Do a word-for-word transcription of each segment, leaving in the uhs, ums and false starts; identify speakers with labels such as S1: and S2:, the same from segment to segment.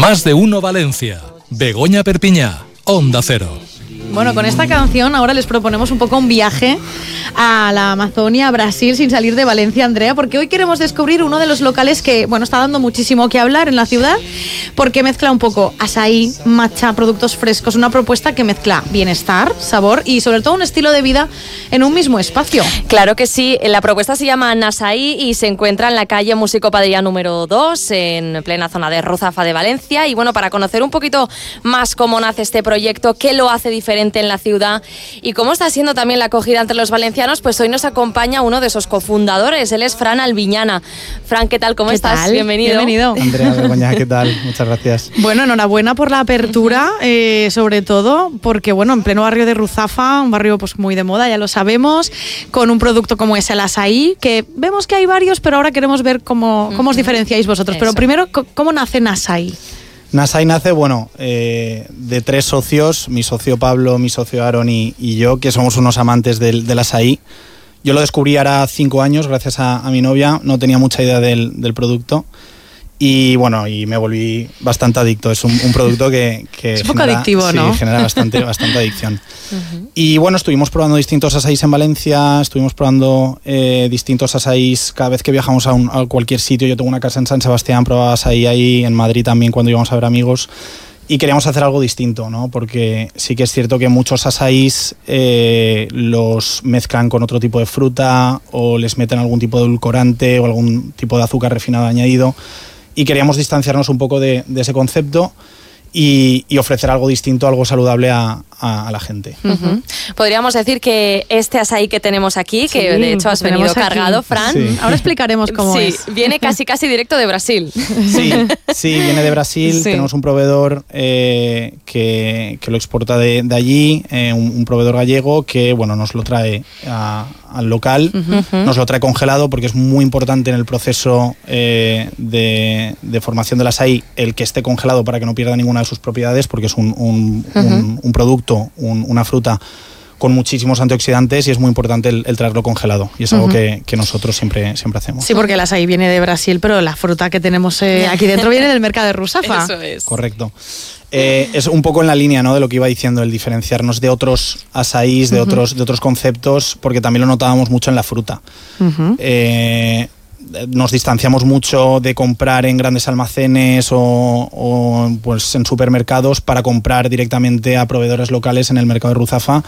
S1: Más de Uno Valencia. Begoña Perpiñá, Onda Cero.
S2: Bueno, con esta canción ahora les proponemos un poco un viaje a la Amazonia, a Brasil, sin salir de Valencia, Andrea, porque hoy queremos descubrir uno de los locales que, bueno, está dando muchísimo que hablar en la ciudad, porque mezcla un poco açaí, matcha, productos frescos, una propuesta que mezcla bienestar, sabor y sobre todo un estilo de vida en un mismo espacio.
S3: Claro que sí, la propuesta se llama Nasaí y se encuentra en la calle Músico Padilla número dos, en plena zona de Ruzafa de Valencia. Y bueno, para conocer un poquito más cómo nace este proyecto, qué lo hace diferente en la ciudad y cómo está siendo también la acogida entre los valencianos, pues hoy nos acompaña uno de esos cofundadores, él es Fran Albiñana. Fran, ¿qué tal? ¿Cómo
S2: ¿Qué
S3: estás?
S2: tal?
S3: Bienvenido.
S2: Bienvenido.
S4: Andrea, Begoña, ¿qué tal? Muchas gracias.
S2: Bueno, enhorabuena por la apertura, eh, sobre todo porque, bueno, en pleno barrio de Ruzafa, un barrio pues muy de moda, ya lo sabemos, con un producto como es el açaí, que vemos que hay varios, pero ahora queremos ver cómo, cómo os diferenciáis vosotros.
S3: Eso.
S2: Pero primero, ¿cómo nace Nasaí?
S4: Nasaí nace, bueno, eh, de tres socios, mi socio Pablo, mi socio Aaron y, y yo, que somos unos amantes del, del açaí. Yo lo descubrí ahora cinco años gracias a, a mi novia, no tenía mucha idea del, del producto. Y bueno, y me volví bastante adicto. Es un, un producto que, que
S2: es un poco
S4: genera,
S2: adictivo,
S4: sí,
S2: ¿no?
S4: genera bastante, bastante adicción. Uh-huh. Y bueno, estuvimos probando distintos açaís en Valencia, estuvimos probando eh, distintos açaís cada vez que viajamos a, un, a cualquier sitio. Yo tengo una casa en San Sebastián, probaba açaí ahí, en Madrid también cuando íbamos a ver amigos. Y queríamos hacer algo distinto, ¿no? Porque sí que es cierto que muchos açaís eh, los mezclan con otro tipo de fruta o les meten algún tipo de edulcorante o algún tipo de azúcar refinado añadido. Y queríamos distanciarnos un poco de, de ese concepto y, y ofrecer algo distinto, algo saludable a, a, a la gente.
S3: Uh-huh. Podríamos decir que este açaí que tenemos aquí,
S2: Sí,
S3: que de hecho has venido
S2: aquí.
S3: cargado, Fran.
S4: Sí.
S2: Ahora explicaremos cómo
S3: sí,
S2: es.
S3: viene casi casi directo de Brasil.
S4: Sí, sí, viene de Brasil,
S3: Sí.
S4: tenemos un proveedor eh, que, que lo exporta de, de allí, eh, un, un proveedor gallego que bueno, nos lo trae a, al local,
S3: Uh-huh.
S4: nos lo trae congelado porque es muy importante en el proceso eh, de, de formación del açaí el que esté congelado para que no pierda ninguna de sus propiedades, porque es un, un,
S3: Uh-huh.
S4: un, un producto, un, una fruta con muchísimos antioxidantes y es muy importante el, el traerlo congelado y es algo uh-huh. que, que nosotros siempre, siempre hacemos.
S2: Sí, porque el açaí viene de Brasil, pero la fruta que tenemos eh, aquí dentro viene del mercado de Ruzafa.
S3: Eso es.
S4: Correcto. Eh, es un poco en la línea, ¿no?, de lo que iba diciendo, el diferenciarnos de otros açaís, de, uh-huh. otros, de otros conceptos, porque también lo notábamos mucho en la fruta. Uh-huh. Eh, nos distanciamos mucho de comprar en grandes almacenes o, o pues en supermercados para comprar directamente a proveedores locales en el mercado de Ruzafa.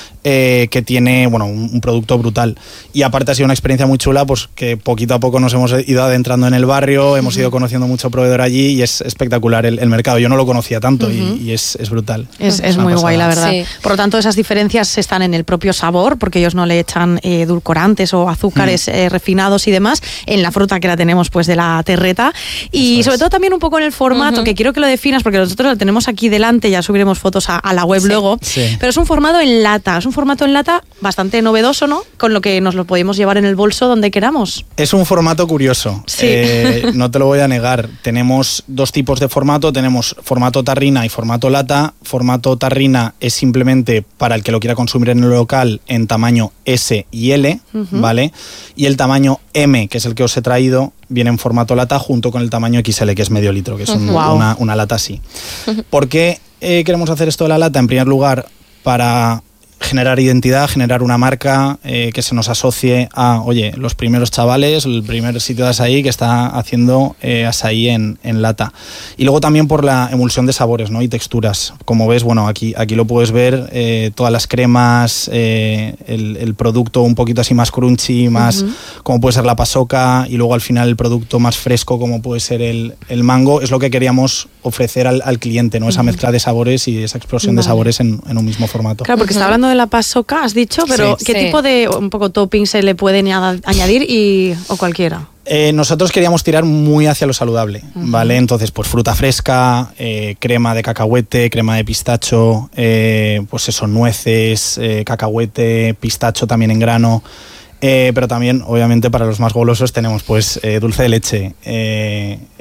S4: Eh, que tiene bueno un, un producto brutal y aparte ha sido una experiencia muy chula, pues que poquito a poco nos hemos ido adentrando en el barrio, hemos ido conociendo mucho proveedor allí y es espectacular el, el mercado. Yo no lo conocía tanto uh-huh. y, y es, es brutal.
S2: Es, es, es muy pasada. Guay, la verdad. Sí. Por lo tanto, esas diferencias están en el propio sabor, porque ellos no le echan eh, edulcorantes o azúcares uh-huh. eh, refinados y demás, en la fruta que la tenemos pues de la terreta y Eso sobre es. todo también un poco en el formato, uh-huh. que quiero que lo definas porque nosotros lo tenemos aquí delante, ya subiremos fotos a, a la web sí. luego, sí. pero es un formato en lata, es un formato en lata bastante novedoso, ¿no? Con lo que nos lo podemos llevar en el bolso donde queramos.
S4: Es un formato curioso, sí. eh, no te lo voy a negar. Tenemos dos tipos de formato, tenemos formato tarrina y formato lata. Formato tarrina es simplemente para el que lo quiera consumir en el local en tamaño S y L, uh-huh. ¿vale? Y el tamaño M, que es el que os he traído, viene en formato lata junto con el tamaño X L, que es medio litro, que es un, wow. una, una lata así. Uh-huh. ¿Por qué eh, queremos hacer esto de la lata? En primer lugar, para generar identidad, generar una marca eh, que se nos asocie a, oye, los primeros chavales, el primer sitio de açaí que está haciendo eh, açaí en, en lata. Y luego también por la emulsión de sabores, ¿no?, y texturas. Como ves, bueno, aquí, aquí lo puedes ver, eh, todas las cremas, eh, el, el producto un poquito así más crunchy, más uh-huh. como puede ser la pasoca, y luego al final el producto más fresco como puede ser el, el mango. Es lo que queríamos ofrecer al, al cliente, ¿no? Esa uh-huh. mezcla de sabores y esa explosión vale. de sabores en, en un mismo formato.
S2: Claro, porque uh-huh. está hablando de la pasoca, has dicho, pero sí, ¿qué sí. tipo de un poco topping se le pueden añadir y o cualquiera?
S4: Eh, nosotros queríamos tirar muy hacia lo saludable, uh-huh. ¿vale? Entonces, pues fruta fresca, eh, crema de cacahuete, crema de pistacho, eh, pues eso, nueces, eh, cacahuete, pistacho también en grano. Eh, pero también, obviamente, para los más golosos tenemos pues eh, dulce de leche, eh,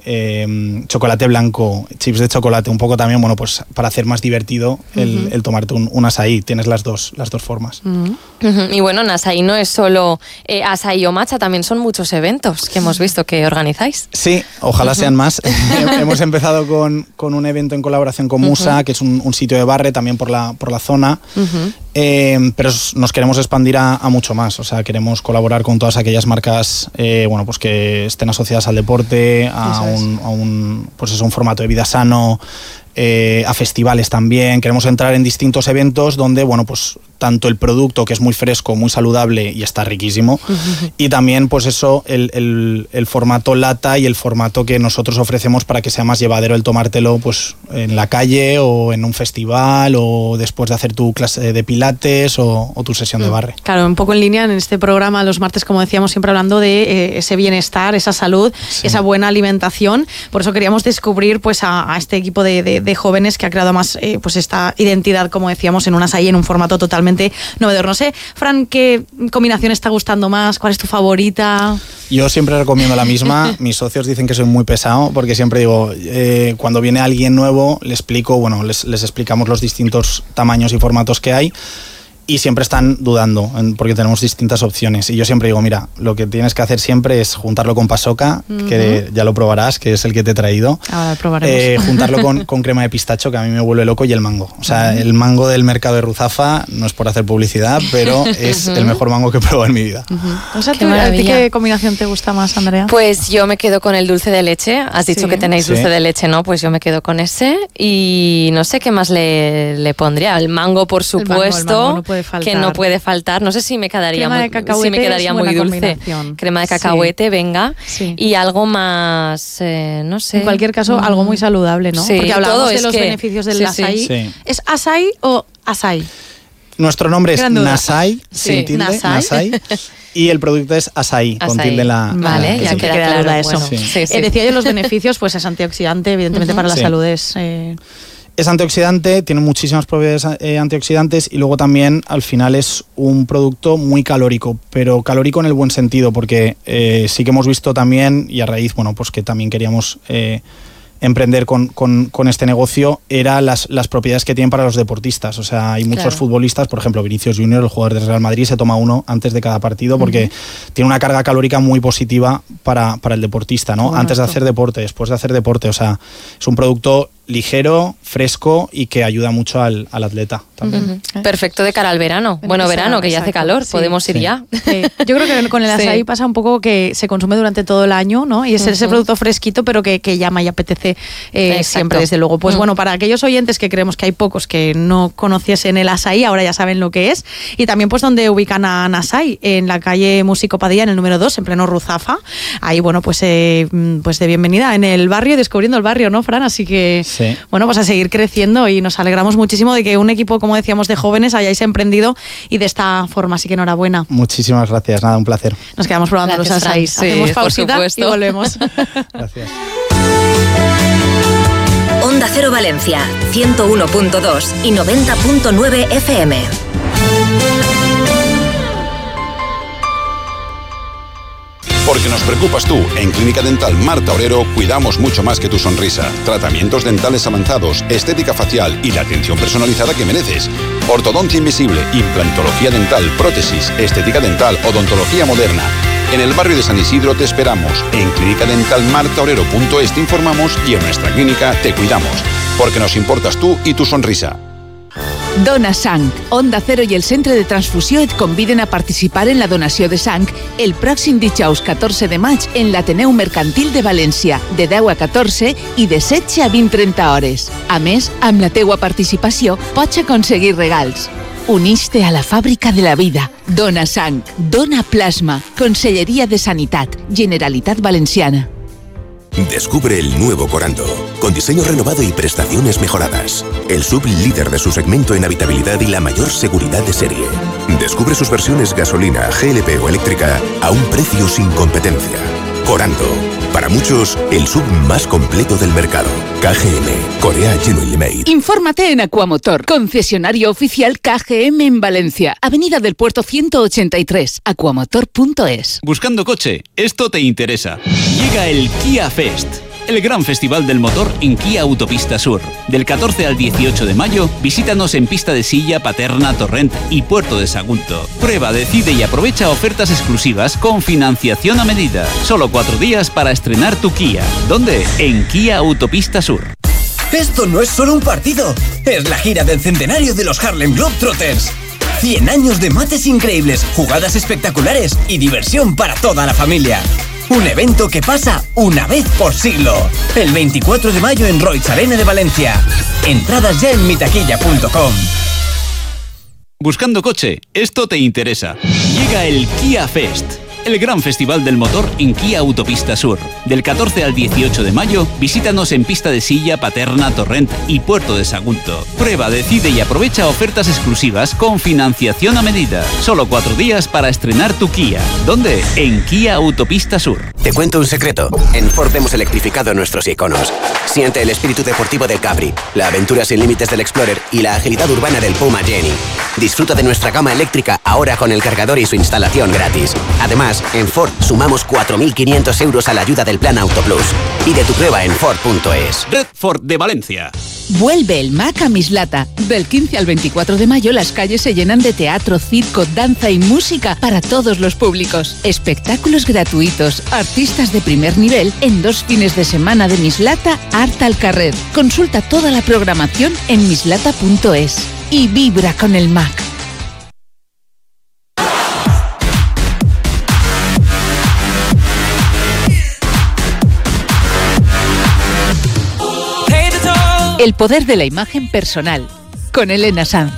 S4: eh, chocolate blanco, chips de chocolate, un poco también, bueno, pues para hacer más divertido el, uh-huh. el tomarte un, un açaí. Tienes las dos, las dos formas.
S3: Uh-huh. Uh-huh. Y bueno, en açaí no es solo eh, açaí o matcha, también son muchos eventos que hemos visto que organizáis.
S4: Sí, ojalá uh-huh. sean más. Hemos empezado con, con un evento en colaboración con Musa, uh-huh. que es un, un sitio de barre también por la, por la zona. Uh-huh. Eh, pero nos queremos expandir a, a mucho más, o sea, queremos colaborar con todas aquellas marcas eh, bueno, pues que estén asociadas al deporte, a un, a un, pues eso, un formato de vida sano, eh, a festivales también. Queremos entrar en distintos eventos donde, bueno, pues tanto el producto, que es muy fresco, muy saludable y está riquísimo, uh-huh. y también pues eso, el, el, el formato lata y el formato que nosotros ofrecemos para que sea más llevadero el tomártelo pues en la calle o en un festival o después de hacer tu clase de pilates o, o tu sesión uh-huh. de barre.
S2: Claro, un poco en línea en este programa los martes, como decíamos, siempre hablando de eh, ese bienestar, esa salud, sí. esa buena alimentación. Por eso queríamos descubrir pues a, a este equipo de, de, de jóvenes que ha creado más eh, pues esta identidad, como decíamos, en un açaí, en un formato totalmente novedor. No sé, Fran, ¿qué combinación está gustando más? ¿Cuál es tu favorita?
S4: Yo siempre recomiendo la misma. Mis socios dicen que soy muy pesado porque siempre digo, eh, cuando viene alguien nuevo, le explico, bueno, les, les explicamos los distintos tamaños y formatos que hay. Y siempre están dudando, porque tenemos distintas opciones. Y yo siempre digo, mira, lo que tienes que hacer siempre es juntarlo con Pasoca, uh-huh. que ya lo probarás, que es el que te he traído.
S2: Ahora lo probaremos.
S4: Eh, juntarlo con, con crema de pistacho, que a mí me vuelve loco, y el mango. O sea, uh-huh. el mango del mercado de Ruzafa, no es por hacer publicidad, pero es uh-huh. el mejor mango que he probado en mi vida.
S2: Uh-huh. O sea, ¿tú, ¿a ti qué combinación te gusta más, Andrea?
S3: Pues yo me quedo con el dulce de leche. Has dicho sí. que tenéis sí. dulce de leche, ¿no? Pues yo me quedo con ese. Y no sé qué más le, le pondría. El mango, por supuesto. El mango, el mango no puede faltar. Que no puede faltar, no sé si me quedaría muy, si me quedaría muy dulce. Crema de cacahuete, sí. venga, sí. y algo más, eh, no sé.
S2: En cualquier caso, mm. algo muy saludable, ¿no?
S3: Sí,
S2: porque hablamos
S3: todo
S2: de
S3: es
S2: los
S3: que,
S2: beneficios del
S3: sí,
S2: açaí.
S4: Sí.
S2: ¿Es açaí o açaí?
S4: Nuestro nombre es Nasai, sí. sin tilde,
S2: Nasai.
S4: Nasai. Y el producto es açaí, con tilde en la...
S3: Vale,
S4: la,
S3: ya queda claro duda eso.
S2: Bueno, sí. Sí, sí. Eh, decía yo los beneficios, pues es antioxidante, evidentemente uh-huh. para la sí. salud es... Eh...
S4: Es antioxidante, tiene muchísimas propiedades eh, antioxidantes y luego también al final es un producto muy calórico, pero calórico en el buen sentido, porque eh, sí que hemos visto también, y a raíz, bueno, pues que también queríamos eh, emprender con, con, con este negocio, era las, las propiedades que tienen para los deportistas. O sea, hay muchos claro. futbolistas, por ejemplo, Vinicius Junior, el jugador del Real Madrid, se toma uno antes de cada partido porque uh-huh. tiene una carga calórica muy positiva para, para el deportista, ¿no? Bueno, antes de hacer deporte, después de hacer deporte. O sea, es un producto ligero, fresco y que ayuda mucho al, al atleta también.
S3: Uh-huh. Perfecto de cara al verano. Bueno, Esa, verano, que ya hace calor, sí. podemos ir sí. ya.
S2: Sí. Yo creo que con el açaí sí. pasa un poco que se consume durante todo el año, ¿no? Y es uh-huh. ese producto fresquito, pero que, que llama y apetece eh, siempre, desde luego. Pues uh-huh. bueno, para aquellos oyentes que creemos que hay pocos que no conociesen el açaí, ahora ya saben lo que es. Y también pues donde ubican a Nasai, en la calle Músico Padilla, en el número dos, en pleno Ruzafa. Ahí, bueno, pues, eh, pues de bienvenida en el barrio y descubriendo el barrio, ¿no, Fran? Así que... Sí. Sí. Bueno, pues a seguir creciendo y nos alegramos muchísimo de que un equipo, como decíamos, de jóvenes hayáis emprendido y de esta forma, así que enhorabuena.
S4: Muchísimas gracias, nada, un placer.
S2: Nos quedamos probando gracias, los açaís. Sí, hacemos pausita y volvemos.
S4: Gracias.
S5: Onda Cero Valencia, ciento uno punto dos y noventa punto nueve F M.
S6: Porque nos preocupas tú. En Clínica Dental Marta Obrero cuidamos mucho más que tu sonrisa. Tratamientos dentales avanzados, estética facial y la atención personalizada que mereces. Ortodoncia invisible, implantología dental, prótesis, estética dental, odontología moderna. En el barrio de San Isidro te esperamos. En clínica dental marta obrero punto es te informamos y en nuestra clínica te cuidamos. Porque nos importas tú y tu sonrisa.
S7: Dona Sang, Onda Cero i el Centre de Transfusió et conviden a participar en la donació de sang el pròxim dijous catorze de maig en l'Ateneu Mercantil de València, de deu a catorze i de setze a vint trenta hores. A més, amb la teua participació pots aconseguir regals. Unix-te a la fàbrica de la vida. Dona sang, dona plasma. Conselleria de Sanitat, Generalitat Valenciana.
S8: Descubre el nuevo Corando, con diseño renovado y prestaciones mejoradas. El sub líder de su segmento en habitabilidad y la mayor seguridad de serie. Descubre sus versiones gasolina, G L P o eléctrica a un precio sin competencia. Corando, para muchos, el sub más completo del mercado. K G M, Korea Genuinely Made.
S7: Infórmate en Aquamotor, concesionario oficial K G M en Valencia, Avenida del Puerto ciento ochenta y tres, aquamotor punto es.
S9: Buscando coche, esto te interesa. Llega el Kia Fest. el gran festival del motor en Kia Autopista Sur. Del catorce al dieciocho de mayo, visítanos en Pista de Silla, Paterna, Torrent y Puerto de Sagunto. Prueba, decide y aprovecha ofertas exclusivas con financiación a medida. Solo cuatro días para estrenar tu Kia. ¿Dónde? En Kia Autopista Sur.
S10: Esto no es solo un partido, es la gira del centenario de los Harlem Globetrotters. cien años de mates increíbles, jugadas espectaculares y diversión para toda la familia. Un evento que pasa una vez por siglo. El veinticuatro de mayo en Roig Arena de Valencia. Entradas ya en mitaquilla punto com.
S9: Buscando coche, esto te interesa. Llega el Kia Fest, el gran festival del motor en Kia Autopista Sur. Del catorce al dieciocho de mayo, visítanos en Pista de Silla, Paterna, Torrent y Puerto de Sagunto. Prueba, decide y aprovecha ofertas exclusivas con financiación a medida. Solo cuatro días para estrenar tu Kia. ¿Dónde? En Kia Autopista Sur.
S11: Te cuento un secreto. En Ford hemos electrificado nuestros iconos. Siente el espíritu deportivo del Capri, la aventura sin límites del Explorer y la agilidad urbana del Puma Jenny. Disfruta de nuestra gama eléctrica ahora con el cargador y su instalación gratis. Además, en Ford sumamos cuatro mil quinientos euros a la ayuda del Plan Auto Plus. Pide tu prueba en Ford punto es.
S9: Red Ford de Valencia.
S7: Vuelve el Mac a Mislata. Del quince al veinticuatro de mayo las calles se llenan de teatro, circo, danza y música para todos los públicos. Espectáculos gratuitos, artistas de primer nivel en dos fines de semana de Mislata Art al Carrer. Consulta toda la programación en mislata punto es y vibra con el Mac. El poder de la imagen personal, con Elena Sanz.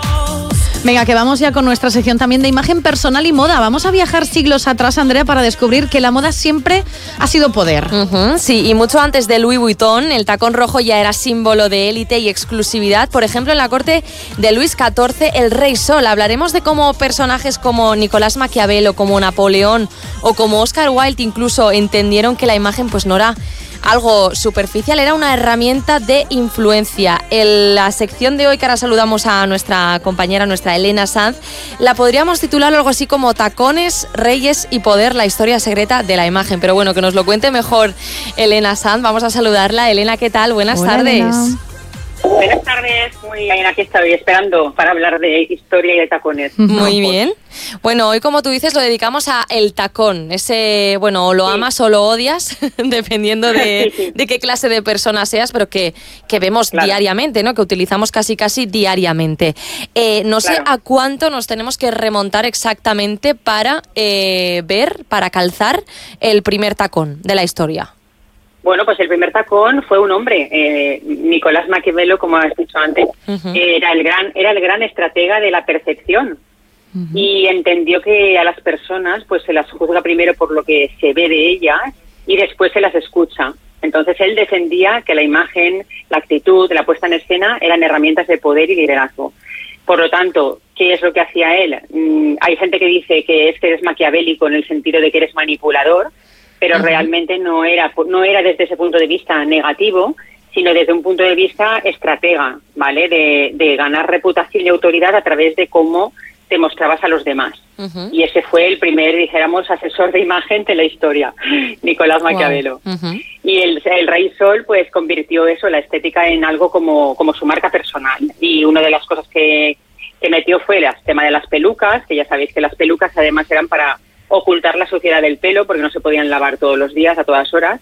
S2: Venga, que vamos ya con nuestra sección también de imagen personal y moda. Vamos a viajar siglos atrás, Andrea, para descubrir que la moda siempre ha sido poder.
S3: Uh-huh, sí, y mucho antes de Louis Vuitton, el tacón rojo ya era símbolo de élite y exclusividad. Por ejemplo, en la corte de Luis catorce, el Rey Sol. Hablaremos de cómo personajes como Nicolás Maquiavelo, como Napoleón o como Oscar Wilde incluso entendieron que la imagen pues no era algo superficial, era una herramienta de influencia. En la sección de hoy, que ahora saludamos a nuestra compañera, nuestra Elena Sanz, la podríamos titular algo así como Tacones, Reyes y Poder, la historia secreta de la imagen. Pero bueno, que nos lo cuente mejor Elena Sanz. Vamos a saludarla. Elena, ¿qué tal? Buenas
S2: Hola,
S3: tardes.
S2: Elena.
S12: Buenas tardes, muy bien, aquí estoy esperando para hablar de historia y de tacones.
S3: Muy bien. Bueno, hoy, como tú dices, lo dedicamos a el tacón. Ese, bueno, o lo sí. amas o lo odias, dependiendo de, sí, sí. de qué clase de persona seas, pero que, que vemos claro. diariamente, ¿no? Que utilizamos casi casi diariamente. Eh, no claro. sé a cuánto nos tenemos que remontar exactamente para eh, ver, para calzar el primer tacón de la historia.
S12: Bueno, pues el primer tacón fue un hombre, eh, Nicolás Maquiavelo, como has dicho antes, uh-huh. era el gran era el gran estratega de la percepción uh-huh. y entendió que a las personas pues se las juzga primero por lo que se ve de ellas y después se las escucha. Entonces él defendía que la imagen, la actitud, la puesta en escena eran herramientas de poder y liderazgo. Por lo tanto, ¿qué es lo que hacía él? Mm, hay gente que dice que es que eres maquiavélico en el sentido de que eres manipulador, pero uh-huh. realmente no era no era desde ese punto de vista negativo, sino desde un punto de vista estratega, ¿vale? De, de ganar reputación y autoridad a través de cómo te mostrabas a los demás. Uh-huh. Y ese fue el primer, dijéramos, asesor de imagen de la historia, Nicolás Maquiavelo. Wow. Uh-huh. Y el, el Rey Sol, pues, convirtió eso, la estética, en algo como, como su marca personal. Y una de las cosas que, que metió fue el tema de las pelucas, que ya sabéis que las pelucas además eran para ocultar la suciedad del pelo porque no se podían lavar todos los días, a todas horas,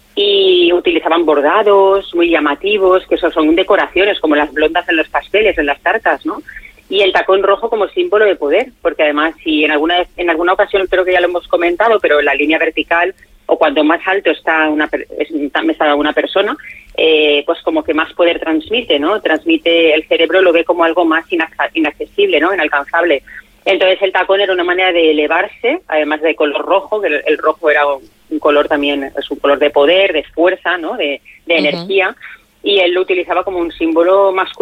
S12: y utilizaban bordados muy llamativos, que eso son decoraciones como las blondas en los pasteles, en las tartas, ¿no? Y el tacón rojo como símbolo de poder, porque además si en alguna en alguna ocasión creo que ya lo hemos comentado, pero la línea vertical o cuando más alto está una está una persona, eh, pues como que más poder transmite, ¿no? Transmite, el cerebro lo ve como algo más inaccesible, ¿no? Inalcanzable. Entonces el tacón era una manera de elevarse, además de color rojo, que el, el rojo era un color también, es un color de poder, de fuerza, ¿no? De, de uh-huh. energía, y él lo utilizaba como un símbolo masculino